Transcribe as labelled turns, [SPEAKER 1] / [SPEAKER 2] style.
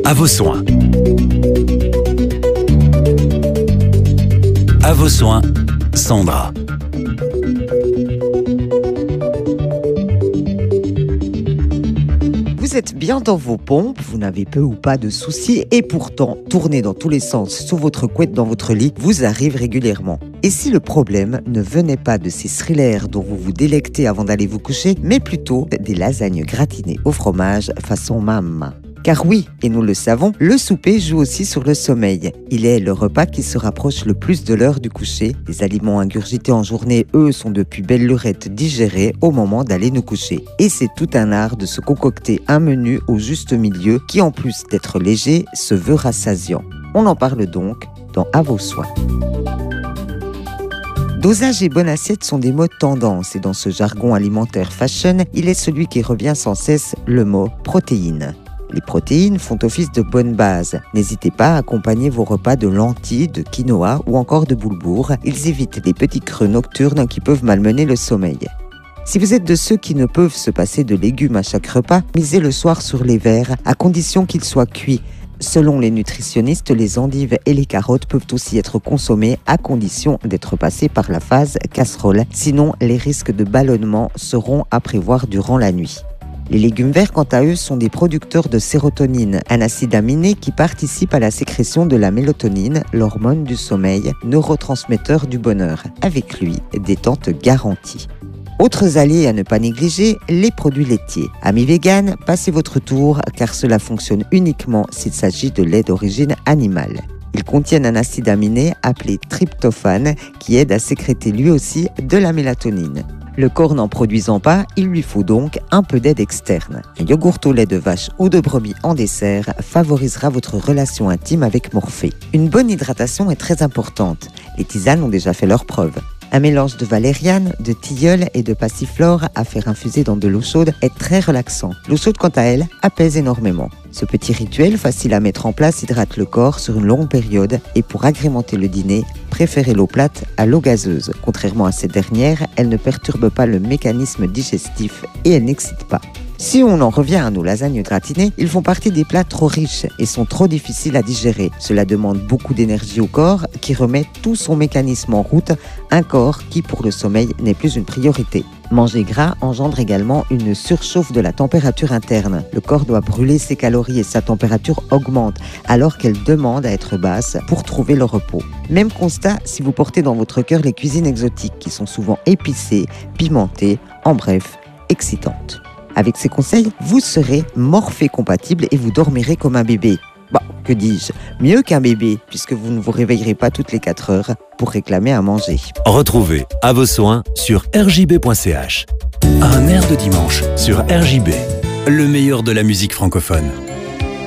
[SPEAKER 1] À vos soins. À vos soins, Sandra.
[SPEAKER 2] Vous êtes bien dans vos pompes, vous n'avez peu ou pas de soucis et pourtant, tourner dans tous les sens sous votre couette dans votre lit vous arrive régulièrement. Et si le problème ne venait pas de ces thrillers dont vous vous délectez avant d'aller vous coucher, mais plutôt des lasagnes gratinées au fromage façon mamma? Car oui, et nous le savons, le souper joue aussi sur le sommeil. Il est le repas qui se rapproche le plus de l'heure du coucher. Les aliments ingurgités en journée, eux, sont depuis belle lurette digérés au moment d'aller nous coucher. Et c'est tout un art de se concocter un menu au juste milieu qui, en plus d'être léger, se veut rassasiant. On en parle donc dans À vos soins. Dosage et bonne assiette sont des mots de tendance et dans ce jargon alimentaire fashion, il est celui qui revient sans cesse, le mot protéines. Les protéines font office de bonne base. N'hésitez pas à accompagner vos repas de lentilles, de quinoa ou encore de boulgour. Ils évitent les petits creux nocturnes qui peuvent malmener le sommeil. Si vous êtes de ceux qui ne peuvent se passer de légumes à chaque repas, misez le soir sur les verts à condition qu'ils soient cuits. Selon les nutritionnistes, les endives et les carottes peuvent aussi être consommées à condition d'être passées par la phase casserole. Sinon, les risques de ballonnement seront à prévoir durant la nuit. Les légumes verts, quant à eux, sont des producteurs de sérotonine, un acide aminé qui participe à la sécrétion de la mélatonine, l'hormone du sommeil, neurotransmetteur du bonheur. Avec lui, détente garantie. Autres alliés à ne pas négliger, les produits laitiers. Amis véganes, passez votre tour car cela fonctionne uniquement s'il s'agit de lait d'origine animale. Ils contiennent un acide aminé appelé tryptophane qui aide à sécréter lui aussi de la mélatonine. Le corps n'en produisant pas, il lui faut donc un peu d'aide externe. Un yogourt au lait de vache ou de brebis en dessert favorisera votre relation intime avec Morphée. Une bonne hydratation est très importante. Les tisanes ont déjà fait leurs preuves. Un mélange de valériane, de tilleul et de passiflore à faire infuser dans de l'eau chaude est très relaxant. L'eau chaude, quant à elle, apaise énormément. Ce petit rituel, facile à mettre en place, hydrate le corps sur une longue période et pour agrémenter le dîner, préférez l'eau plate à l'eau gazeuse. Contrairement à cette dernière, elle ne perturbe pas le mécanisme digestif et elle n'excite pas. Si on en revient à nos lasagnes gratinées, ils font partie des plats trop riches et sont trop difficiles à digérer. Cela demande beaucoup d'énergie au corps qui remet tout son mécanisme en route, un corps qui pour le sommeil n'est plus une priorité. Manger gras engendre également une surchauffe de la température interne. Le corps doit brûler ses calories et sa température augmente alors qu'elle demande à être basse pour trouver le repos. Même constat si vous portez dans votre cœur les cuisines exotiques qui sont souvent épicées, pimentées, en bref, excitantes. Avec ces conseils, vous serez Morphée compatible et vous dormirez comme un bébé. Bon, que dis-je, mieux qu'un bébé, puisque vous ne vous réveillerez pas toutes les 4 heures pour réclamer à manger.
[SPEAKER 1] Retrouvez À vos soins sur rjb.ch. Un air de dimanche sur RJB, le meilleur de la musique francophone.